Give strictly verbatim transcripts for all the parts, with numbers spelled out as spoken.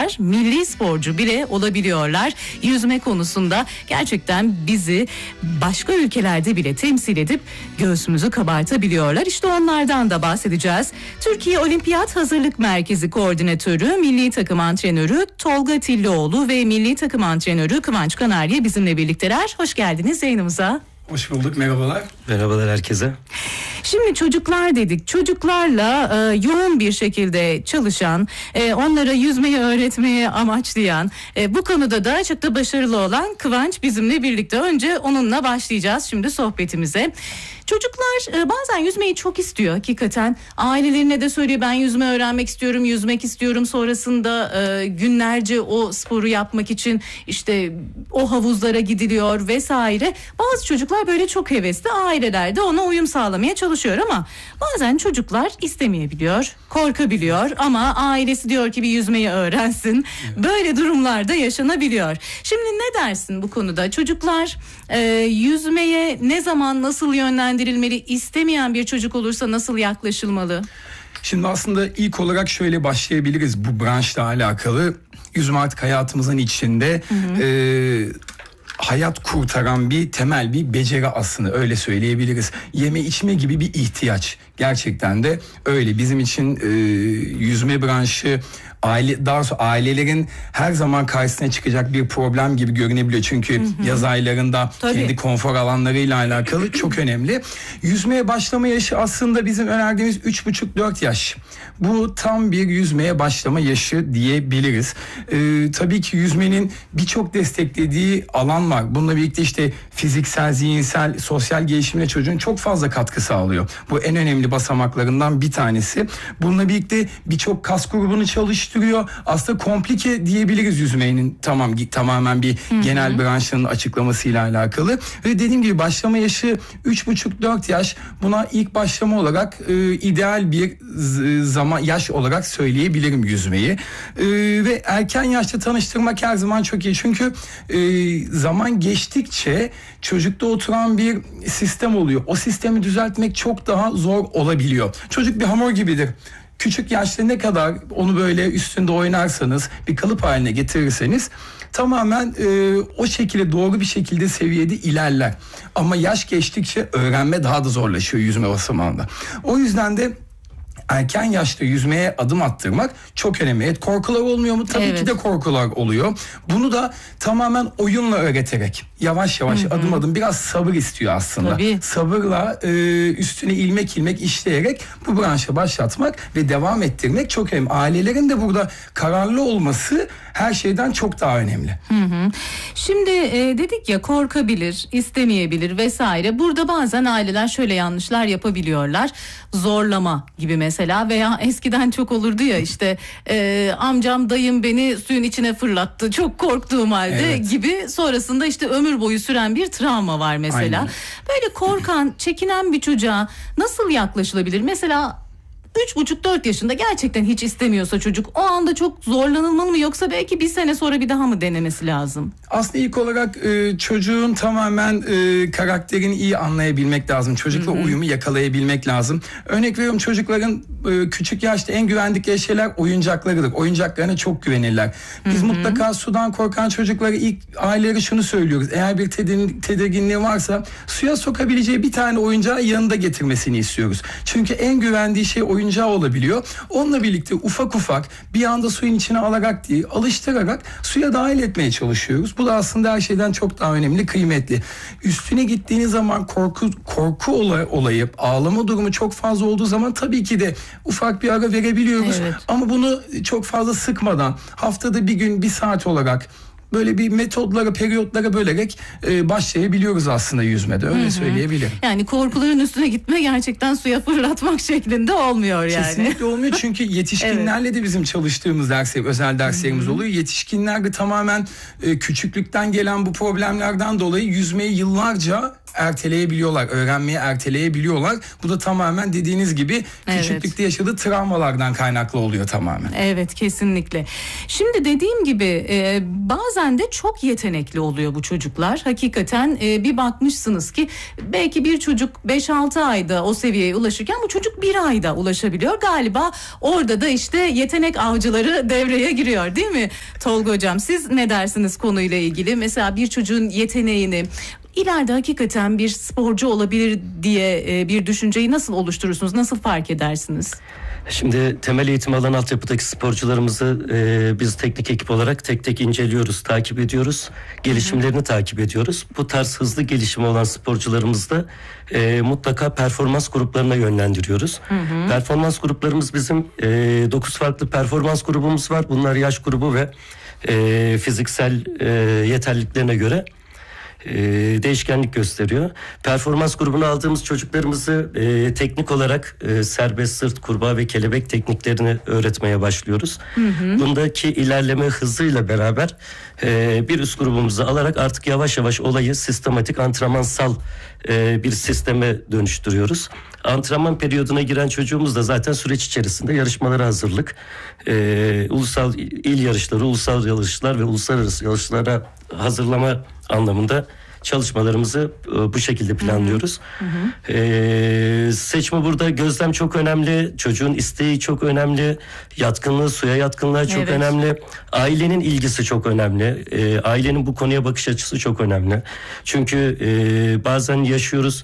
çocuklar milli sporcu bile olabiliyorlar. Yüzme konusunda gerçekten bizi başka ülkelerde bile temsil edip göğsümüzü kabartabiliyorlar. İşte onlardan da bahsedeceğiz. Türkiye Olimpiyat Hazırlık Merkezi Koordinatörü, milli takım antrenörü Tolga Tillioğlu ve milli takım antrenörü Kıvanç Kanarya bizimle birlikteler. Hoş geldiniz yayınımıza. Hoş bulduk, merhabalar. Merhabalar herkese. Şimdi çocuklar dedik. Çocuklarla e, yoğun bir şekilde çalışan, e, onlara yüzmeyi öğretmeye amaçlayan, e, bu konuda da çok da başarılı olan Kıvanç bizimle birlikte. Önce onunla başlayacağız şimdi sohbetimize. Çocuklar e, bazen yüzmeyi çok istiyor hakikaten. Ailelerine de söylüyor, ben yüzme öğrenmek istiyorum, yüzmek istiyorum. Sonrasında e, günlerce o sporu yapmak için işte o havuzlara gidiliyor vesaire. Bazı çocuklar böyle çok hevesli, aileler de ona uyum sağlamaya çalışıyor ama bazen çocuklar istemeyebiliyor, korkabiliyor ama ailesi diyor ki bir yüzmeyi öğrensin. Böyle durumlarda yaşanabiliyor. Şimdi ne dersin bu konuda? Çocuklar e, yüzmeye ne zaman, nasıl yönlendirilmeli? İstemeyen bir çocuk olursa nasıl yaklaşılmalı? Şimdi aslında ilk olarak şöyle başlayabiliriz bu branşla alakalı. Yüzme artık hayatımızın içinde hı hı. E, hayat kurtaran bir temel bir beceri aslında, öyle söyleyebiliriz. Yeme içme gibi bir ihtiyaç. Gerçekten de öyle. Bizim için e, yüzme branşı aile, daha sonra ailelerin her zaman karşısına çıkacak bir problem gibi görünebiliyor. Çünkü hı hı. yaz aylarında Tabii. kendi konfor alanlarıyla alakalı çok önemli. Yüzmeye başlama yaşı aslında bizim önerdiğimiz üç buçuk dört yaş. Bu tam bir yüzmeye başlama yaşı diyebiliriz. Ee, tabii ki yüzmenin birçok desteklediği alan var. Bununla birlikte işte fiziksel, zihinsel, sosyal gelişimine çocuğun çok fazla katkı sağlıyor. Bu en önemli basamaklarından bir tanesi. Bununla birlikte birçok kas grubunu çalıştırıyor. Aslında komplike diyebiliriz yüzmenin tamam tamamen bir Hı-hı. genel branşının açıklamasıyla alakalı. Ve dediğim gibi başlama yaşı üç buçuk dört yaş. Buna ilk başlama olarak e, ideal bir z- zaman yaş olarak söyleyebilirim yüzmeyi. E, ve erken yaşta tanıştırmak her zaman çok iyi. Çünkü e, zaman geçtikçe çocukta oturan bir sistem oluyor. O sistemi düzeltmek çok daha zor olabiliyor. Çocuk bir hamur gibidir. Küçük yaşta ne kadar onu böyle üstünde oynarsanız, bir kalıp haline getirirseniz tamamen e, o şekilde doğru bir şekilde seviyede ilerler. Ama yaş geçtikçe öğrenme daha da zorlaşıyor yüzme basamağında. O yüzden de erken yaşta yüzmeye adım attırmak çok önemli. Evet, korkular olmuyor mu? Tabii evet. ki de korkular oluyor. Bunu da tamamen oyunla öğreterek, yavaş yavaş, hı hı. adım adım, biraz sabır istiyor aslında. Tabii. Sabırla e, üstüne ilmek ilmek işleyerek bu branşa başlatmak ve devam ettirmek çok önemli. Ailelerin de burada kararlı olması her şeyden çok daha önemli. Hı hı. Şimdi e, dedik ya, korkabilir, istemeyebilir vesaire. Burada bazen aileler şöyle yanlışlar yapabiliyorlar. Zorlama gibi mesela, veya eskiden çok olurdu ya işte e, amcam dayım beni suyun içine fırlattı çok korktuğum halde evet. gibi, sonrasında işte ömür boyu süren bir travma var mesela. Aynen. Böyle korkan, çekinen bir çocuğa nasıl yaklaşılabilir? Mesela üç buçuk dört yaşında gerçekten hiç istemiyorsa çocuk, o anda çok zorlanılmalı mı, yoksa belki bir sene sonra bir daha mı denemesi lazım? Aslında ilk olarak e, çocuğun tamamen e, karakterini iyi anlayabilmek lazım. Çocukla Hı-hı. uyumu yakalayabilmek lazım. Örnek veriyorum, çocukların e, küçük yaşta en güvendikleri şeyler oyuncaklarıdır. Oyuncaklarına çok güvenirler. Biz Hı-hı. mutlaka sudan korkan çocuklara ilk aileleri şunu söylüyoruz. Eğer bir tedir- tedirginliği varsa suya sokabileceği bir tane oyuncağı yanında getirmesini istiyoruz. Çünkü en güvendiği şey oyuncak oyuncağı olabiliyor. Onunla birlikte ufak ufak bir anda suyun içine alarak değil, alıştırarak suya dahil etmeye çalışıyoruz. Bu da aslında her şeyden çok daha önemli, kıymetli. Üstüne gittiğiniz zaman korku korku olay, olayı, ağlama durumu çok fazla olduğu zaman tabii ki de ufak bir ara verebiliyoruz. Evet. Ama bunu çok fazla sıkmadan, haftada bir gün, bir saat olarak böyle bir metodlara, periyotlara bölerek e, başlayabiliyoruz aslında yüzmede, öyle Hı-hı. söyleyebilirim. Yani korkuların üstüne gitme gerçekten suya fırlatmak şeklinde olmuyor yani. Kesinlikle olmuyor, çünkü yetişkinlerle evet. de bizim çalıştığımız dersler, özel derslerimiz Hı-hı. oluyor. Yetişkinler de tamamen e, küçüklükten gelen bu problemlerden dolayı yüzmeyi yıllarca erteleyebiliyorlar, öğrenmeyi erteleyebiliyorlar. Bu da tamamen dediğiniz gibi küçüklükte evet. yaşadığı travmalardan kaynaklı oluyor tamamen. Evet, kesinlikle. Şimdi dediğim gibi e, bazen bazen de çok yetenekli oluyor bu çocuklar. Hakikaten e, bir bakmışsınız ki belki bir çocuk beş altı ayda o seviyeye ulaşırken bu çocuk bir ayda ulaşabiliyor. Galiba orada da işte yetenek avcıları devreye giriyor, değil mi Tolga Hocam? Siz ne dersiniz konuyla ilgili? Mesela bir çocuğun yeteneğini ileride hakikaten bir sporcu olabilir diye bir düşünceyi nasıl oluşturursunuz? Nasıl fark edersiniz? Şimdi temel eğitim alan altyapıdaki sporcularımızı e, biz teknik ekip olarak tek tek inceliyoruz, takip ediyoruz. Gelişimlerini hı hı. takip ediyoruz. Bu tarz hızlı gelişimi olan sporcularımızı da e, mutlaka performans gruplarına yönlendiriyoruz. Hı hı. Performans gruplarımız bizim dokuz e, farklı performans grubumuz var. Bunlar yaş grubu ve e, fiziksel e, yeterliliklerine göre E, değişkenlik gösteriyor. Performans grubuna aldığımız çocuklarımızı e, teknik olarak e, serbest sırt, kurbağa ve kelebek tekniklerini öğretmeye başlıyoruz. Hı hı. Bundaki ilerleme hızıyla beraber e, bir üst grubumuzu alarak artık yavaş yavaş olayı sistematik antrenmansal e, bir sisteme dönüştürüyoruz. Antrenman periyoduna giren çocuğumuz da zaten süreç içerisinde yarışmalara hazırlık, e, ulusal il yarışları, ulusal yarışlar ve uluslararası yarışlara hazırlama anlamında çalışmalarımızı bu şekilde planlıyoruz. Hı hı. Ee, seçme burada gözlem çok önemli. Çocuğun isteği çok önemli. Yatkınlığı, suya yatkınlığı çok evet. önemli. Ailenin ilgisi çok önemli. Ee, ailenin bu konuya bakış açısı çok önemli. Çünkü e, bazen yaşıyoruz.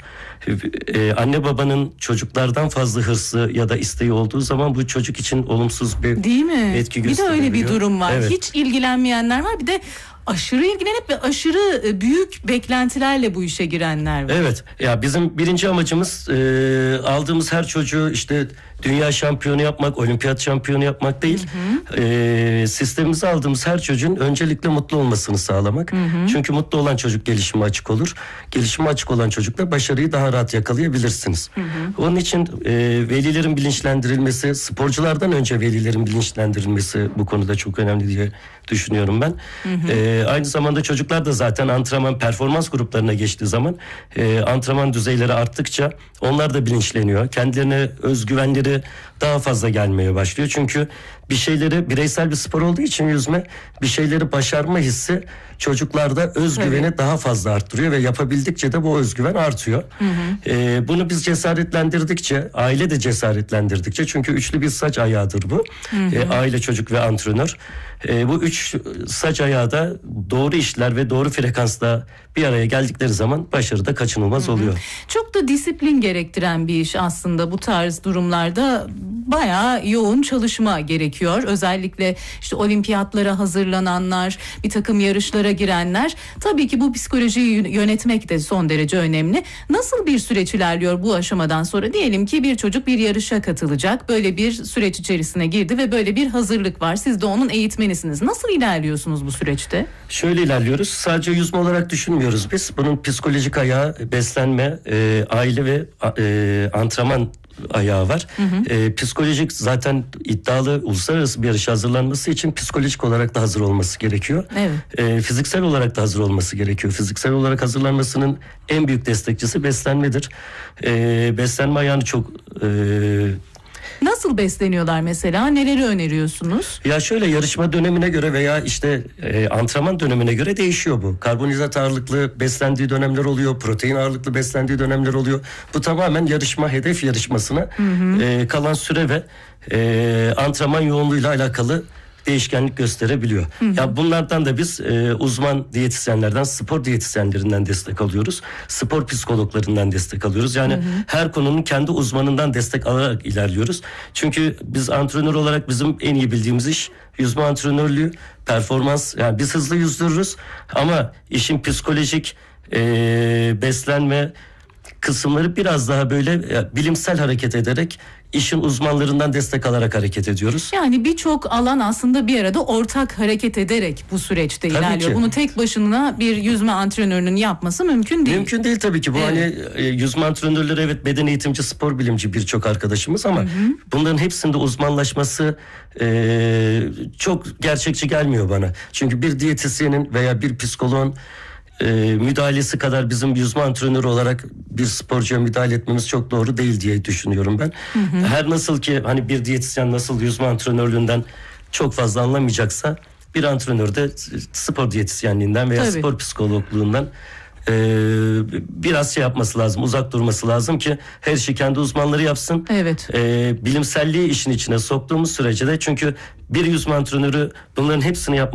Ee, anne babanın çocuklardan fazla hırsı ya da isteği olduğu zaman bu çocuk için olumsuz bir Değil mi? etki gösteriyor. Bir de öyle bir durum var. Evet. Hiç ilgilenmeyenler var. Bir de aşırı ilgilenip ve aşırı büyük beklentilerle bu işe girenler var. Evet. Ya bizim birinci amacımız e, aldığımız her çocuğu işte dünya şampiyonu yapmak, olimpiyat şampiyonu yapmak değil. Hı hı. E, sistemimize aldığımız her çocuğun öncelikle mutlu olmasını sağlamak. Hı hı. Çünkü mutlu olan çocuk gelişime açık olur. Gelişime açık olan çocukla başarıyı daha rahat yakalayabilirsiniz. Hı hı. Onun için e, velilerin bilinçlendirilmesi, sporculardan önce velilerin bilinçlendirilmesi bu konuda çok önemli diye düşünüyorum ben. Hı hı. E, aynı zamanda çocuklar da zaten antrenman performans gruplarına geçtiği zaman e, antrenman düzeyleri arttıkça onlar da bilinçleniyor. Kendilerine özgüvenleri daha fazla gelmeye başlıyor. Çünkü bir şeyleri, bireysel bir spor olduğu için yüzme, bir şeyleri başarma hissi çocuklarda özgüveni evet. daha fazla arttırıyor ve yapabildikçe de bu özgüven artıyor. Hı hı. Ee, bunu biz cesaretlendirdikçe, aile de cesaretlendirdikçe, çünkü üçlü bir saç ayağıdır bu. Hı hı. Ee, aile, çocuk ve antrenör. Ee, bu üç saç ayağı da doğru işler ve doğru frekansla bir araya geldikleri zaman başarı da kaçınılmaz hı hı. oluyor. Çok da disiplin gerektiren bir iş aslında bu tarz durumlarda. Bayağı yoğun çalışma gerekiyor. Özellikle işte olimpiyatlara hazırlananlar, bir takım yarışlara girenler. Tabii ki bu psikolojiyi yönetmek de son derece önemli. Nasıl bir süreç ilerliyor bu aşamadan sonra? Diyelim ki bir çocuk bir yarışa katılacak. Böyle bir süreç içerisine girdi ve böyle bir hazırlık var. Siz de onun eğitmenisiniz. Nasıl ilerliyorsunuz bu süreçte? Şöyle ilerliyoruz. Sadece yüzme olarak düşünmüyoruz biz. Bunun psikolojik ayağı, beslenme, e, aile ve e, antrenman ayağı var. Hı hı. E, psikolojik zaten iddialı uluslararası bir yarışa hazırlanması için psikolojik olarak da hazır olması gerekiyor. Evet. E, fiziksel olarak da hazır olması gerekiyor. Fiziksel olarak hazırlanmasının en büyük destekçisi beslenmedir. E, beslenme ayağını çok... E, Nasıl besleniyorlar mesela? Neleri öneriyorsunuz? Ya şöyle, yarışma dönemine göre veya işte e, antrenman dönemine göre değişiyor bu. Karbonhidrat ağırlıklı beslendiği dönemler oluyor. Protein ağırlıklı beslendiği dönemler oluyor. Bu tamamen yarışma, hedef yarışmasına hı hı. E, kalan süre ve e, antrenman yoğunluğuyla alakalı değişkenlik gösterebiliyor. Hı hı. Ya bunlardan da biz e, uzman diyetisyenlerden, spor diyetisyenlerinden destek alıyoruz. Spor psikologlarından destek alıyoruz. Yani hı hı. her konunun kendi uzmanından destek alarak ilerliyoruz. Çünkü biz antrenör olarak bizim en iyi bildiğimiz iş yüzme antrenörlüğü, performans. Yani biz hızlı yüzdürürüz ama işin psikolojik e, beslenme kısımları biraz daha böyle ya, bilimsel hareket ederek, işin uzmanlarından destek alarak hareket ediyoruz. Yani birçok alan aslında bir arada ortak hareket ederek bu süreçte tabii ilerliyor. Ki. Bunu tek başına bir yüzme antrenörünün yapması mümkün değil. Mümkün değil tabii ki. Bu evet. hani e, yüzme antrenörleri evet beden eğitimci, spor bilimci birçok arkadaşımız ama hı hı. bunların hepsinde uzmanlaşması e, çok gerçekçi gelmiyor bana. Çünkü bir diyetisyenin veya bir psikoloğun E, müdahalesi kadar bizim yüzme antrenörü olarak bir sporcuya müdahale etmemiz çok doğru değil diye düşünüyorum ben. Hı hı. Her nasıl ki hani bir diyetisyen nasıl yüzme antrenörlüğünden çok fazla anlamayacaksa, bir antrenör de spor diyetisyenliğinden veya Tabii. spor psikologluğundan e, biraz şey yapması lazım, uzak durması lazım ki her işi kendi uzmanları yapsın. Evet. E, bilimselliği işin içine soktuğumuz sürece de, çünkü bir yüzme antrenörü bunların hepsini yapmak